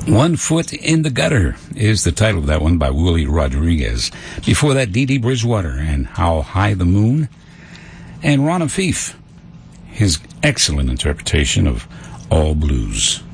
One Foot in the Gutter is the title of that one by Willie Rodriguez. Before that, Dee Dee Bridgewater and How High the Moon. And Ron Afif, his excellent interpretation of All Blues.